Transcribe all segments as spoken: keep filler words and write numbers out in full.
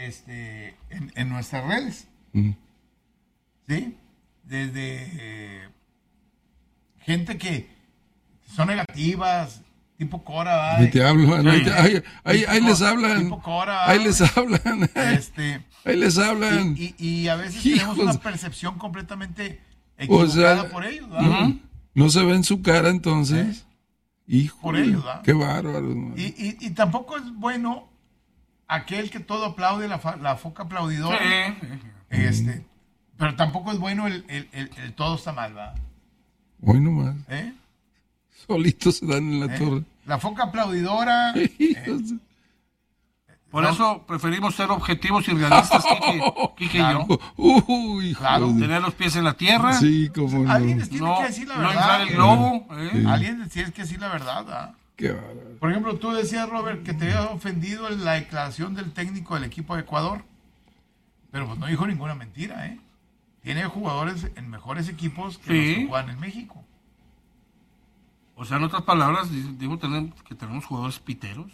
este, en, en nuestras redes. Mm. ¿Sí? Desde eh, gente que son negativas, tipo Cora. Ahí te hablan, ahí, te- ahí, ahí, ahí les Cora, hablan. tipo Cora, Ahí les hablan. Este, Ahí les hablan. y, y, y a veces Hijos. tenemos una percepción completamente O equivocada sea, por ellos, ¿verdad? no, no se ve en su cara entonces. Hijo, Por ellos, ¿verdad? qué bárbaro. Man. Y, y, y tampoco es bueno aquel que todo aplaude, la, fa- la foca aplaudidora. Sí. Este, pero tampoco es bueno el, el, el, el todo está mal, ¿verdad? Hoy nomás. ¿Eh? Solitos se dan en la ¿Eh? torre. La foca aplaudidora. Hijos. Por eso preferimos ser objetivos y realistas, Quique, Quique Claro. y yo. Uy, hijo Claro. de- Tener los pies en la tierra. Sí, cómo no. Alguien les tiene No, que decir la no verdad. inflar el globo. ¿eh? Sí. Alguien les tiene que decir la verdad, ¿verdad? Qué bárbaro. Por ejemplo, tú decías, Robert, que te había ofendido en la declaración del técnico del equipo de Ecuador. Pero pues no dijo ninguna mentira, ¿eh? Tiene jugadores en mejores equipos que Sí. los que juegan en México. O sea, en otras palabras, digo digo tener, que tenemos jugadores piteros.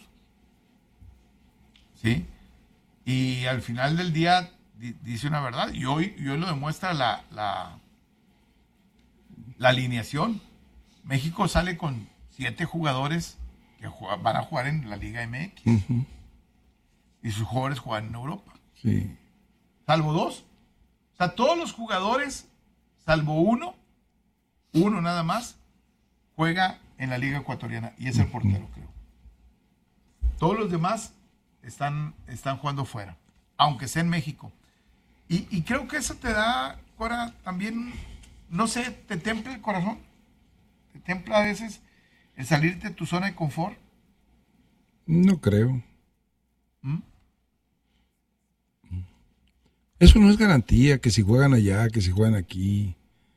¿Sí? Y al final del día di- dice una verdad. Y hoy, y hoy lo demuestra la, la, la alineación. México sale con siete jugadores que juega- van a jugar en la Liga M X. Ujú. Y sus jugadores juegan en Europa. Sí. Salvo dos. O sea, todos los jugadores, salvo uno, uno nada más, juega en la Liga Ecuatoriana. Y es el portero, creo. Todos los demás están, están jugando fuera, aunque sea en México. Y, y creo que eso te da, Cora, también, no sé, te templa el corazón. Te templa a veces el salirte de tu zona de confort. No creo. ¿Mm? Eso no es garantía, que si juegan allá, que si juegan aquí.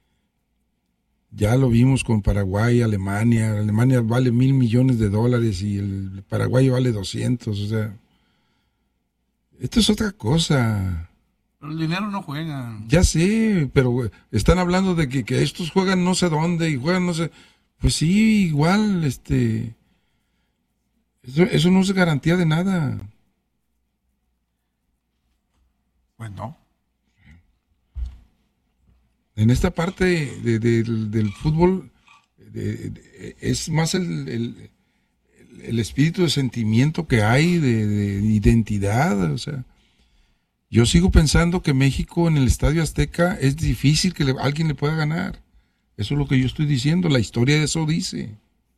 Ya lo vimos con Paraguay, Alemania. Alemania vale mil millones de dólares y el Paraguay vale doscientos. O sea, esto es otra cosa. Pero el dinero no juega. Ya sé, pero güey, están hablando de que, que estos juegan no sé dónde y juegan no sé. Pues sí, igual, este. Eso, eso no es garantía de nada. Pues no. En esta parte de- de- del, del fútbol de- de- es más el, el, el espíritu de sentimiento que hay, de, de identidad. O sea, yo sigo pensando que México en el Estadio Azteca es difícil que le- alguien le pueda ganar. Eso es lo que yo estoy diciendo. La historia de eso dice.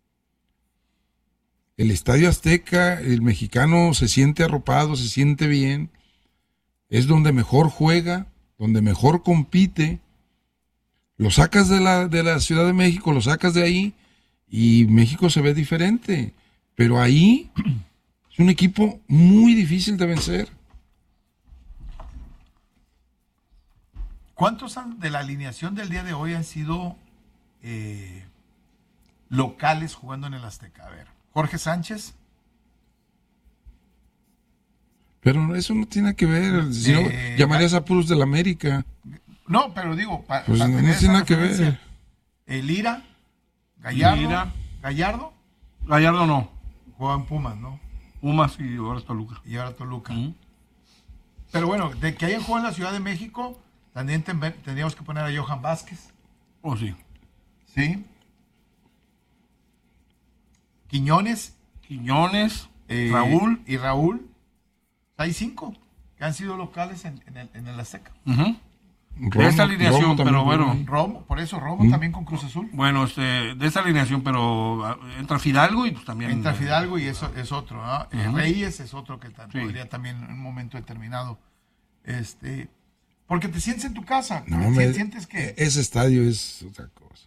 El Estadio Azteca, el mexicano se siente arropado, se siente bien. Es donde mejor juega, donde mejor compite. Lo sacas de la, de la Ciudad de México, lo sacas de ahí y México se ve diferente. Pero ahí es un equipo muy difícil de vencer. ¿Cuántos han- de la alineación del día de hoy han sido eh, locales jugando en el Azteca? A ver, Jorge Sánchez. Pero eso no tiene que ver. Si no, Eh, llamarías a puros del América. No, pero digo, pa- Pues para no, tener no esa tiene nada que referencia. ver. Eh, Lira, Gallardo. Lira. Gallardo Gallardo no. juega en Pumas, ¿no? Pumas y ahora Toluca. Y ahora Toluca. Ujú. Pero bueno, de que hayan jugado en la Ciudad de México, también ten- tendríamos que poner a Johan Vázquez, Oh, sí. ¿sí? Quiñones. Quiñones, eh, Raúl. Y Raúl. Hay cinco que han sido locales en, en el, en el Azteca. Ujú. Romo- De esta alineación, Romo también pero jugó bueno. ahí. Romo, por eso Romo también con Cruz Azul. Bueno, este, de esta alineación, pero ah, entra Fidalgo y pues también. Entra Fidalgo y eso es otro, ¿no? Eh, Ujú. Reyes es otro que ta- Sí. podría también en un momento determinado. Este, porque te sientes en tu casa. No, te me- sientes que ese estadio es otra cosa.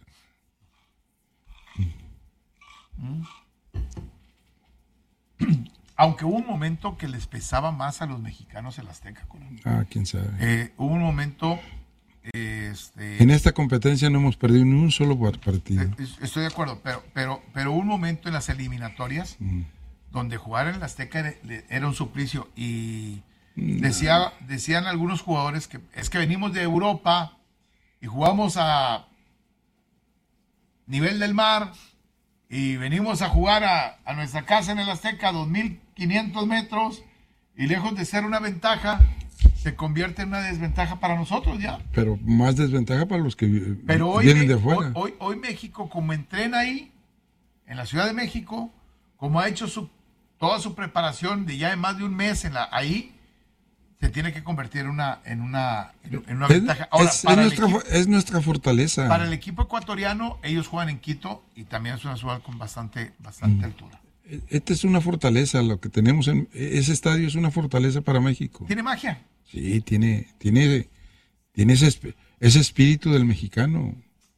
aunque hubo un momento que les pesaba más a los mexicanos el Azteca. Coronel. Ah, quién sabe. Eh, hubo un momento, eh, este, En esta competencia no hemos perdido ni un solo partido. eh, estoy de acuerdo, pero, pero, pero hubo un momento en las eliminatorias Mm. donde jugar en el Azteca era, era un suplicio y decía, decían algunos jugadores que es que venimos de Europa y jugamos a nivel del mar y venimos a jugar a, a nuestra casa en el Azteca, dos mil quinientos metros, Y lejos de ser una ventaja, se convierte en una desventaja para nosotros ya. Pero más desventaja para los que Pero hoy, vienen de hoy, fuera. hoy, hoy México, como entrena ahí, en la Ciudad de México, como ha hecho su, toda su preparación de ya de más de un mes en la, ahí, se tiene que convertir en una, en una, en una es, ventaja. Ahora, es, para es, el nuestra, equipo, es nuestra fortaleza. para el equipo ecuatoriano, ellos juegan en Quito y también es una ciudad con bastante, bastante mm. altura. Esta es una fortaleza, lo que tenemos en ese estadio es una fortaleza para México. ¿Tiene magia? Sí, tiene, tiene, tiene ese, ese espíritu del mexicano.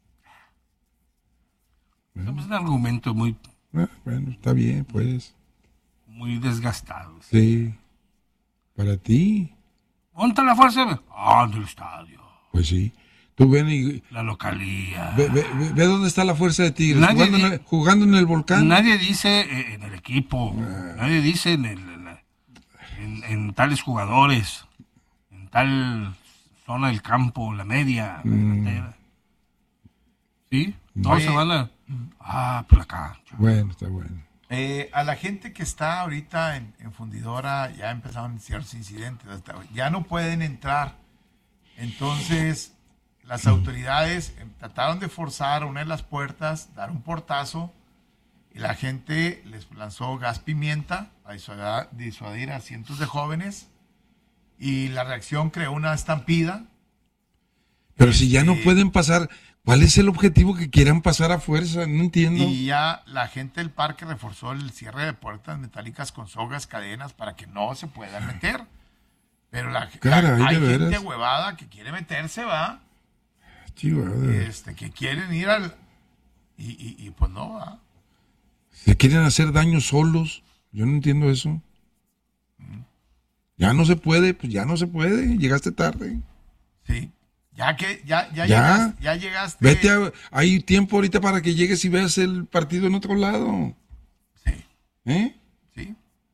Bueno. Es un argumento muy... Ah, bueno, está bien, pues. Muy desgastado. Sí. Para ti. ¿Dónde está la fuerza? Ah, del estadio. Pues sí. Tú ven y... La localía. Ve, ve, ve, ve dónde está la fuerza de Tigres. Jugando, di- en el, jugando en el volcán. Nadie dice eh, en el equipo. Ah. Nadie dice en, el, en, la, en, en tales jugadores. En tal zona del campo, la media. Mm. La ¿Sí? Todos se van a... Ah, por la cancha. Bueno, está bueno. Eh, a la gente que está ahorita en, en Fundidora ya empezaron ciertos incidentes. Hasta, ya no pueden entrar. Entonces... Las autoridades trataron de forzar una de las puertas, dar un portazo, y la gente les lanzó gas pimienta para disuadir, disuadir a cientos de jóvenes, y la reacción creó una estampida. Pero si ya no pueden pasar, ¿cuál es el objetivo que quieran pasar a fuerza? No entiendo. Y ya la gente del parque reforzó el cierre de puertas metálicas con sogas, cadenas, para que no se puedan meter. Pero la, Caray, la, hay de gente veras. huevada que quiere meterse, va. Chihuahua. Este, que quieren ir al... Y, y, y pues no, ¿va? Se quieren hacer daño solos. Yo no entiendo eso. Mm. Ya no se puede, pues ya no se puede. Llegaste tarde. Sí. Ya que, ya, ya, ya. Llegaste, ya llegaste. Vete a, hay tiempo ahorita para que llegues y veas el partido en otro lado. Sí. ¿Eh? Sí.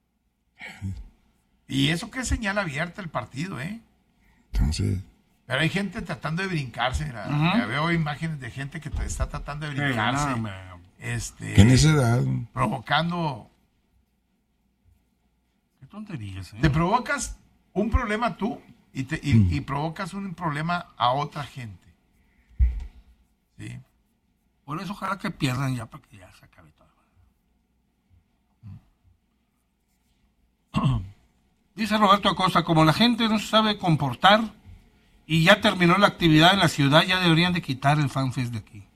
Y eso que es señal abierta el partido, ¿eh? Entonces... Pero hay gente tratando de brincarse. Uh-huh. Ya veo imágenes de gente que está tratando de brincarse. Hey, no, este, ¿Qué necesidad? Provocando. Qué tonterías, ¿eh? Te provocas un problema tú y, te, y, mm. y provocas un problema a otra gente. ¿Sí? Por eso ojalá que pierdan ya para que ya se acabe todo. Mm. Dice Roberto Acosta, como la gente no se sabe comportar y ya terminó la actividad en la ciudad, ya deberían de quitar el FanFest de aquí.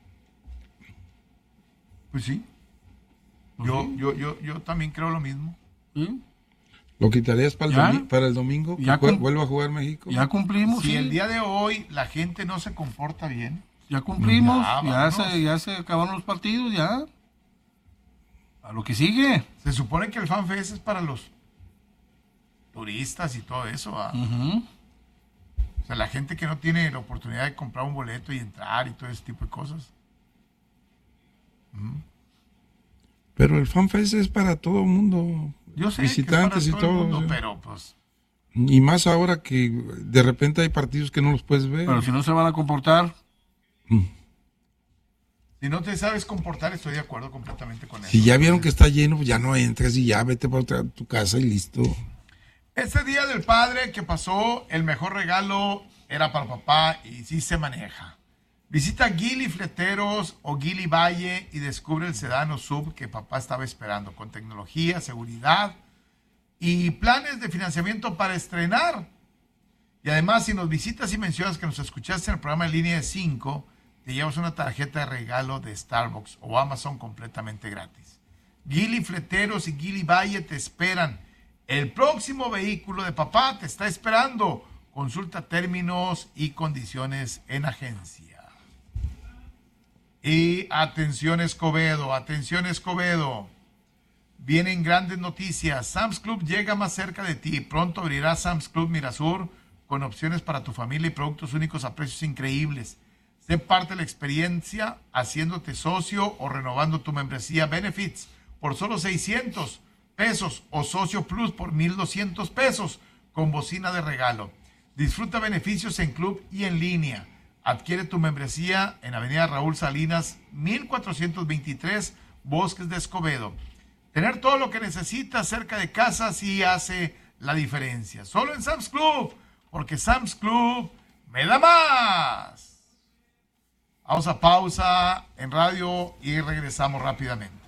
Pues sí. Yo, ¿Sí? yo, yo, yo también creo lo mismo. ¿Sí? ¿Lo quitarías para el, domi- para el domingo? Ya cum- ¿Vuelva a jugar México? Ya cumplimos. Si sí. el día de hoy la gente no se comporta bien. Ya cumplimos. Ya, ya, se, ya se acabaron los partidos, ya. A lo que sigue. Se supone que el FanFest es para los turistas y todo eso. ¿Ah? Uh-huh. O sea, la gente que no tiene la oportunidad de comprar un boleto y entrar y todo ese tipo de cosas. Mm. Pero el FanFest es para todo el mundo. Yo sé visitantes que es para y todo. todo el mundo, o sea. pero pues... Y más ahora que de repente hay partidos que no los puedes ver. Pero si no se van a comportar. Mm. Si no te sabes comportar, estoy de acuerdo completamente con eso. Si ya vieron que está lleno, pues ya no entres y ya vete para otra, tu casa y listo. Este día del padre que pasó, el mejor regalo era para papá y sí se maneja. Visita Gili Fleteros o Gili Valle y descubre el sedán o sub que papá estaba esperando, con tecnología, seguridad y planes de financiamiento para estrenar. Y además, si nos visitas y mencionas que nos escuchaste en el programa de Línea de cinco, te llevas una tarjeta de regalo de Starbucks o Amazon completamente gratis. Gili Fleteros y Gili Valle te esperan. El próximo vehículo de papá te está esperando. Consulta términos y condiciones en agencia. Y atención Escobedo, atención Escobedo. Vienen grandes noticias. Sam's Club llega más cerca de ti. Pronto abrirá Sam's Club Mirasur con opciones para tu familia y productos únicos a precios increíbles. Sé parte de la experiencia haciéndote socio o renovando tu membresía Benefits por solo seiscientos pesos o Socio Plus por mil doscientos pesos con bocina de regalo. Disfruta beneficios en club y en línea. Adquiere tu membresía en Avenida Raúl Salinas, mil cuatrocientos veintitrés, Bosques de Escobedo. Tener todo lo que necesitas cerca de casa sí hace la diferencia. Solo en Sam's Club, porque Sam's Club me da más. Vamos a pausa en radio y regresamos rápidamente.